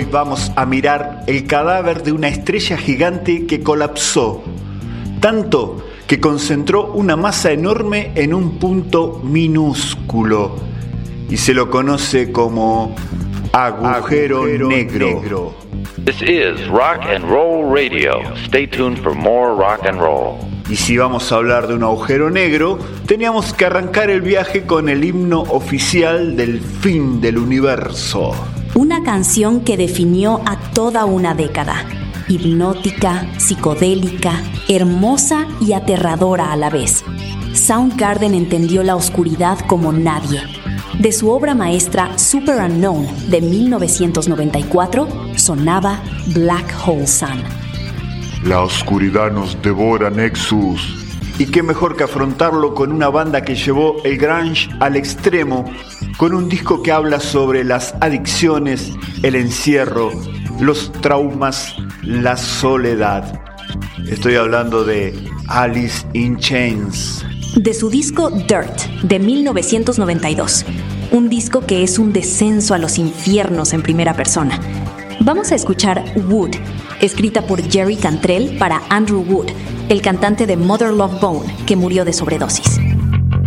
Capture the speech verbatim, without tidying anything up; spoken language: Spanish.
vamos a mirar el cadáver de una estrella gigante que colapsó, tanto que concentró una masa enorme en un punto minúsculo y se lo conoce como agujero, agujero negro. negro. This is Rock and Roll Radio. Stay tuned for more rock and roll. Y si vamos a hablar de un agujero negro, teníamos que arrancar el viaje con el himno oficial del fin del universo. Una canción que definió a toda una década. Hipnótica, psicodélica, hermosa y aterradora a la vez. Soundgarden entendió la oscuridad como nadie. De su obra maestra Super Unknown de mil novecientos noventa y cuatro sonaba Black Hole Sun. La oscuridad nos devora, Nexus. Y qué mejor que afrontarlo con una banda que llevó el grunge al extremo, con un disco que habla sobre las adicciones, el encierro, los traumas, la soledad. Estoy hablando de Alice in Chains. De su disco Dirt de mil novecientos noventa y dos, un disco que es un descenso a los infiernos en primera persona. Vamos a escuchar Wood, escrita por Jerry Cantrell para Andrew Wood, el cantante de Mother Love Bone, que murió de sobredosis.